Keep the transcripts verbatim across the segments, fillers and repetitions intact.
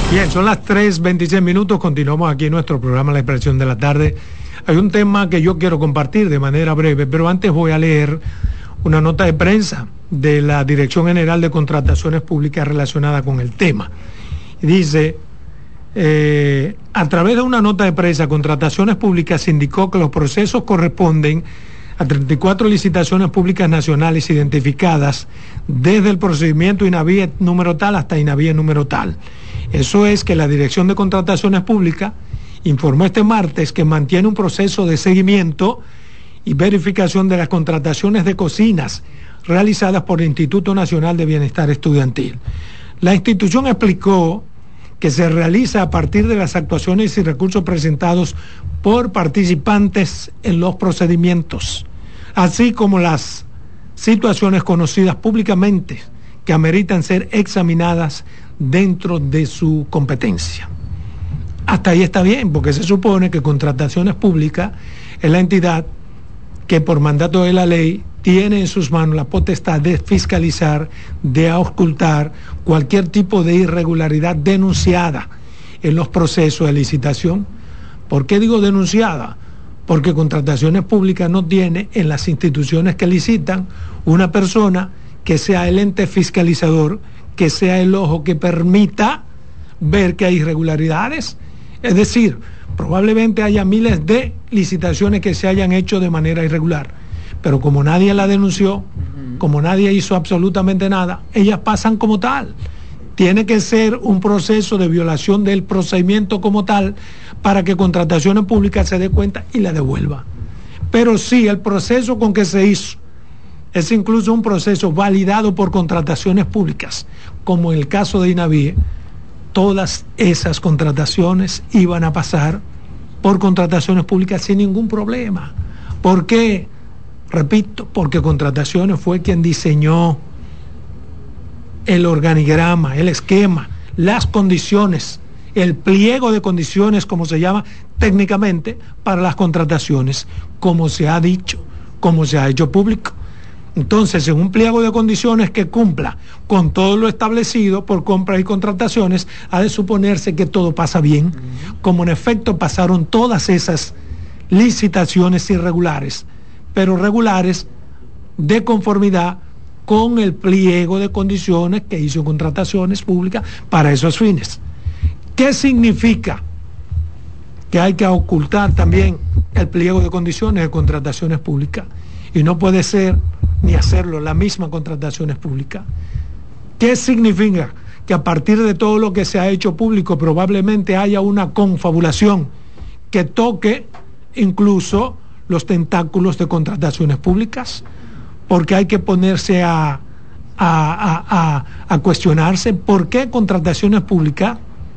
Bien, son las tres veintiséis minutos, continuamos aquí en nuestro programa La Expresión de la Tarde. Hay un tema que yo quiero compartir de manera breve, pero antes voy a leer una nota de prensa de la Dirección General de Contrataciones Públicas relacionada con el tema. Dice, eh, a través de una nota de prensa, Contrataciones Públicas indicó que los procesos corresponden a treinta y cuatro licitaciones públicas nacionales identificadas desde el procedimiento INAVIE número tal hasta INAVIE número tal. Eso es que la Dirección de Contrataciones Públicas informó este martes que mantiene un proceso de seguimiento y verificación de las contrataciones de cocinas realizadas por el Instituto Nacional de Bienestar Estudiantil. La institución explicó que se realiza a partir de las actuaciones y recursos presentados por participantes en los procedimientos, así como las situaciones conocidas públicamente que ameritan ser examinadas dentro de su competencia. Hasta ahí está bien, porque se supone que Contrataciones Públicas es la entidad que por mandato de la ley tiene en sus manos la potestad de fiscalizar, de auscultar cualquier tipo de irregularidad denunciada en los procesos de licitación. ¿Por qué digo denunciada? Porque Contrataciones Públicas no tiene en las instituciones que licitan una persona que sea el ente fiscalizador, que sea el ojo que permita ver que hay irregularidades. Es decir, probablemente haya miles de licitaciones que se hayan hecho de manera irregular, pero como nadie la denunció, uh-huh. como nadie hizo absolutamente nada, ellas pasan como tal. Tiene que ser un proceso de violación del procedimiento como tal para que Contrataciones Públicas se dé cuenta y la devuelva. Pero sí, el proceso con que se hizo es incluso un proceso validado por Contrataciones Públicas, como en el caso de INAVIE. Todas esas contrataciones iban a pasar por Contrataciones Públicas sin ningún problema. ¿Por qué? Repito, porque Contrataciones fue quien diseñó el organigrama, el esquema, las condiciones, el pliego de condiciones, como se llama técnicamente, para las contrataciones, como se ha dicho, como se ha hecho público. Entonces, en un pliego de condiciones que cumpla con todo lo establecido por compras y contrataciones, ha de suponerse que todo pasa bien, como en efecto pasaron todas esas licitaciones irregulares, pero regulares de conformidad con el pliego de condiciones que hizo Contrataciones Públicas para esos fines. ¿Qué significa? Que hay que ocultar también el pliego de condiciones de Contrataciones Públicas, y no puede ser ni hacerlo la misma Contrataciones Públicas. ¿Qué significa? Que a partir de todo lo que se ha hecho público probablemente haya una confabulación que toque incluso los tentáculos de Contrataciones Públicas, porque hay que ponerse a, a, a, a, a cuestionarse por qué Contrataciones Públicas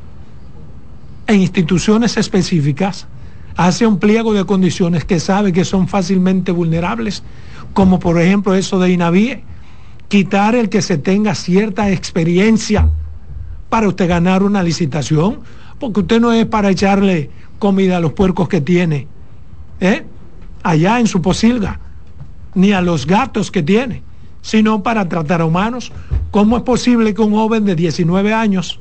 en instituciones específicas hace un pliego de condiciones que sabe que son fácilmente vulnerables, como por ejemplo eso de INAVIE, quitar el que se tenga cierta experiencia para usted ganar una licitación, porque usted no es para echarle comida a los puercos que tiene, ¿eh? allá en su pocilga, ni a los gatos que tiene, sino para tratar a humanos. ¿Cómo es posible que un joven de diecinueve años